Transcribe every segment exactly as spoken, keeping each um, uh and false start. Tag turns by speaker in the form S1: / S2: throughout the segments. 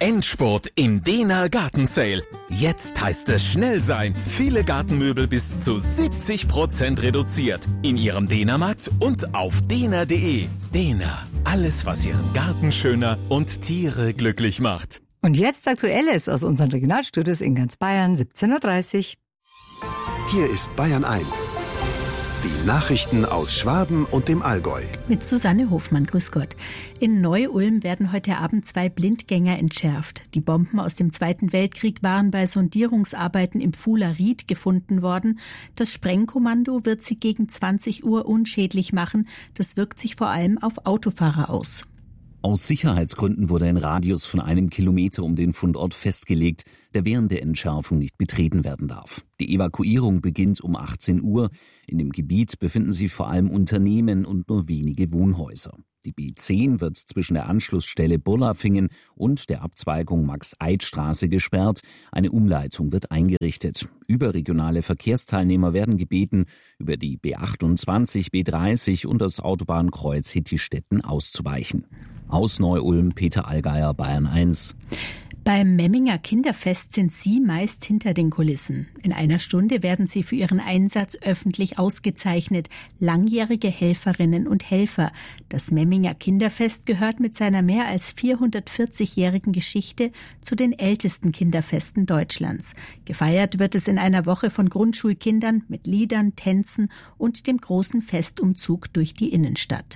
S1: Endspurt im Dehner Garten Sale. Jetzt heißt es schnell sein. Viele Gartenmöbel bis zu siebzig Prozent reduziert. In Ihrem Dehnermarkt und auf dehner punkt de. Dehner. Alles, was Ihren Garten schöner und Tiere glücklich macht.
S2: Und jetzt Aktuelles aus unseren Regionalstudios in ganz Bayern, siebzehn Uhr dreißig.
S3: Hier ist Bayern eins. Die Nachrichten aus Schwaben und dem Allgäu.
S4: Mit Susanne Hofmann, grüß Gott. In Neu-Ulm werden heute Abend zwei Blindgänger entschärft. Die Bomben aus dem Zweiten Weltkrieg waren bei Sondierungsarbeiten im Pfuhler Ried gefunden worden. Das Sprengkommando wird sie gegen zwanzig Uhr unschädlich machen. Das wirkt sich vor allem auf Autofahrer aus.
S5: Aus Sicherheitsgründen wurde ein Radius von einem Kilometer um den Fundort festgelegt, der während der Entschärfung nicht betreten werden darf. Die Evakuierung beginnt um achtzehn Uhr. In dem Gebiet befinden sich vor allem Unternehmen und nur wenige Wohnhäuser. Die B zehn wird zwischen der Anschlussstelle Burlafingen und der Abzweigung Max-Eid-Straße gesperrt. Eine Umleitung wird eingerichtet. Überregionale Verkehrsteilnehmer werden gebeten, über die B achtundzwanzig, B dreißig und das Autobahnkreuz Hittistetten auszuweichen. Aus Neu-Ulm, Peter Allgeier, Bayern eins.
S4: Beim Memminger Kinderfest sind Sie meist hinter den Kulissen. In einer Stunde werden Sie für Ihren Einsatz öffentlich ausgezeichnet. Langjährige Helferinnen und Helfer. Das Memminger Kinderfest gehört mit seiner mehr als vierhundertvierzig-jährigen Geschichte zu den ältesten Kinderfesten Deutschlands. Gefeiert wird es in einer Woche von Grundschulkindern mit Liedern, Tänzen und dem großen Festumzug durch die Innenstadt.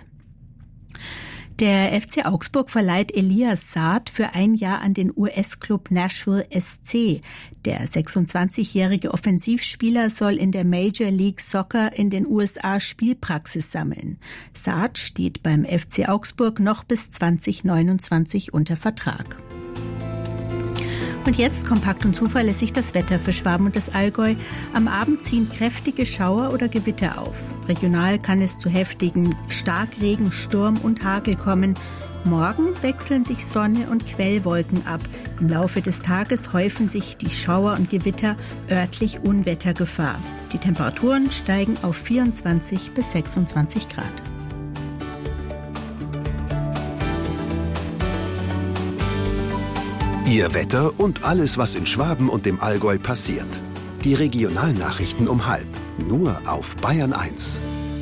S4: Der F C Augsburg verleiht Elias Saad für ein Jahr an den U S-Club Nashville S C. Der sechsundzwanzigjährige Offensivspieler soll in der Major League Soccer in den U S A Spielpraxis sammeln. Saad steht beim F C Augsburg noch bis zwanzig neunundzwanzig unter Vertrag. Und jetzt kompakt und zuverlässig das Wetter für Schwaben und das Allgäu. Am Abend ziehen kräftige Schauer oder Gewitter auf. Regional kann es zu heftigen Starkregen, Sturm und Hagel kommen. Morgen wechseln sich Sonne und Quellwolken ab. Im Laufe des Tages häufen sich die Schauer und Gewitter, örtlich Unwettergefahr. Die Temperaturen steigen auf vierundzwanzig bis sechsundzwanzig Grad.
S3: Ihr Wetter und alles, was in Schwaben und dem Allgäu passiert. Die Regionalnachrichten um halb. Nur auf Bayern eins.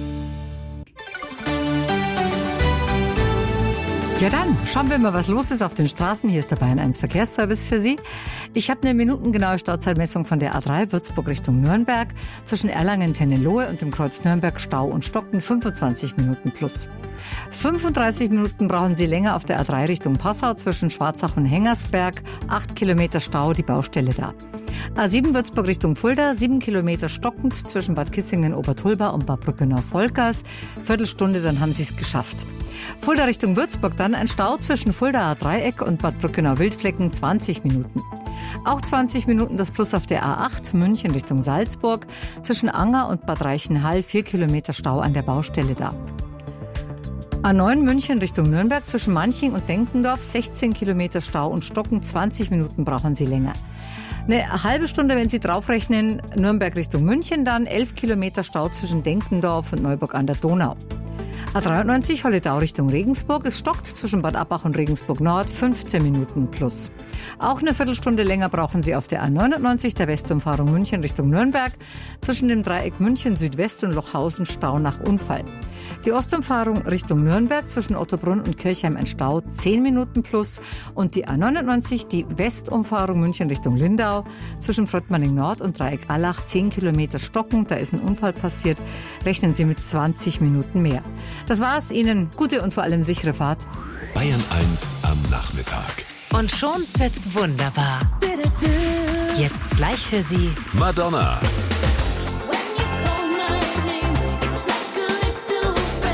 S2: Ja dann, schauen wir mal, was los ist auf den Straßen. Hier ist der Bayern eins Verkehrsservice für Sie. Ich habe eine minutengenaue Stauzeitmessung von der A drei Würzburg Richtung Nürnberg. Zwischen Erlangen-Tennenlohe und dem Kreuz Nürnberg Stau und Stocken fünfundzwanzig Minuten plus. fünfunddreißig Minuten brauchen Sie länger auf der A drei Richtung Passau zwischen Schwarzach und Hengersberg. acht Kilometer Stau, die Baustelle da. A sieben Würzburg Richtung Fulda, sieben Kilometer stockend zwischen Bad Kissingen-Obertulba und Bad Brückenau-Volkers. Viertelstunde, dann haben Sie es geschafft. Fulda Richtung Würzburg dann ein Stau zwischen Fuldaer Dreieck und Bad Brückenau-Wildflecken, zwanzig Minuten. Auch zwanzig Minuten das Plus auf der A acht, München Richtung Salzburg. Zwischen Anger und Bad Reichenhall, vier Kilometer Stau an der Baustelle da. A neun München Richtung Nürnberg zwischen Manching und Denkendorf, sechzehn Kilometer Stau und Stocken, zwanzig Minuten brauchen Sie länger. Eine halbe Stunde, wenn Sie draufrechnen, Nürnberg Richtung München dann, elf Kilometer Stau zwischen Denkendorf und Neuburg an der Donau. A dreiundneunzig Holledau Richtung Regensburg. Es stockt zwischen Bad Abbach und Regensburg Nord, fünfzehn Minuten plus. Auch eine Viertelstunde länger brauchen Sie auf der A neunundneunzig, der Westumfahrung München Richtung Nürnberg. Zwischen dem Dreieck München Südwest und Lochhausen Stau nach Unfall. Die Ostumfahrung Richtung Nürnberg zwischen Ottobrunn und Kirchheim ein Stau, zehn Minuten plus. Und die A neunundneunzig, die Westumfahrung München Richtung Lindau zwischen Fröttmanning Nord und Dreieck Allach, zehn Kilometer stockend. Da ist ein Unfall passiert. Rechnen Sie mit zwanzig Minuten mehr. Das war's. Ihnen gute und vor allem sichere Fahrt.
S1: Bayern eins am Nachmittag.
S6: Und schon wird's wunderbar. Jetzt gleich für Sie
S1: Madonna.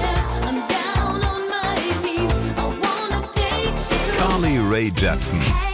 S1: Carly Rae Jepsen.